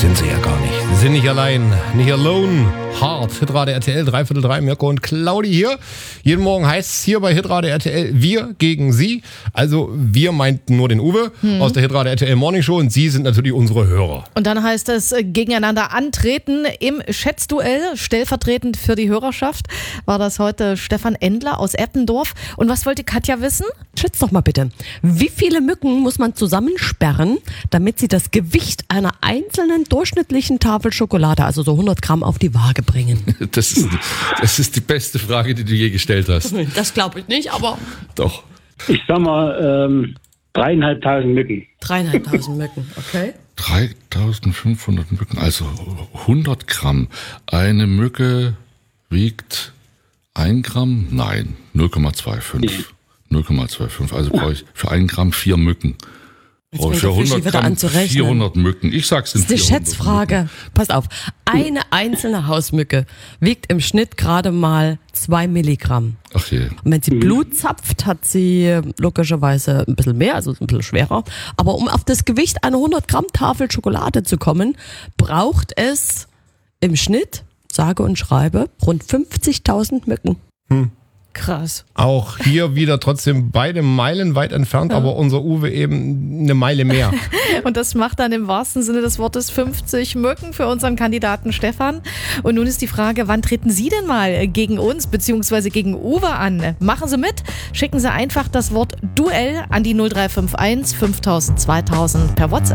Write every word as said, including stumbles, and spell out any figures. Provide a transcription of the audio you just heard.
sind sie ja gar nicht. Sie sind nicht allein, nicht alone. Hart, Hitradio R T L, dreiviertel drei, Mirko und Claudi hier. Jeden Morgen heißt es hier bei Hitradio R T L, wir gegen Sie. Also wir meinten nur den Uwe hm. aus der Hitradio R T L Morning Show und Sie sind natürlich unsere Hörer. Und dann heißt es gegeneinander antreten im Schätzduell. Stellvertretend für die Hörerschaft war das heute Stefan Endler aus Eppendorf. Und was wollte Katja wissen? Schätz doch mal bitte, wie viele Mücken muss man zusammensperren, damit sie das Gewicht einer einzelnen durchschnittlichen Tafel Schokolade, also so hundert Gramm, auf die Waage bringen? Das ist, das ist die beste Frage, die du je gestellt hast. Das glaube ich nicht, aber... Doch. Ich sag mal, ähm, dreieinhalbtausend Mücken. Dreieinhalbtausend Mücken, okay. dreitausendfünfhundert Mücken, also hundert Gramm. Eine Mücke wiegt ein Gramm? Nein, null Komma fünfundzwanzig. null Komma fünfundzwanzig, also brauche ich für ein Gramm vier Mücken. Brauche ich für hundert Gramm vierhundert Mücken. Ich sag's in Das ist eine Schätzfrage. Mücken. Pass auf, eine einzelne Hausmücke wiegt im Schnitt gerade mal zwei Milligramm. Ach je. Und wenn sie Blut zapft, hat sie logischerweise ein bisschen mehr, also ein bisschen schwerer. Aber um auf das Gewicht einer hundert Gramm Tafel Schokolade zu kommen, braucht es im Schnitt, sage und schreibe, rund fünfzigtausend Mücken. Hm. Krass. Auch hier wieder trotzdem beide Meilen weit entfernt, ja. aber unser Uwe eben eine Meile mehr. Und das macht dann im wahrsten Sinne des Wortes fünfzig Mücken für unseren Kandidaten Stefan. Und nun ist die Frage, wann treten Sie denn mal gegen uns bzw. gegen Uwe an? Machen Sie mit, schicken Sie einfach das Wort Duell an die null drei fünf eins fünftausend zweitausend per WhatsApp.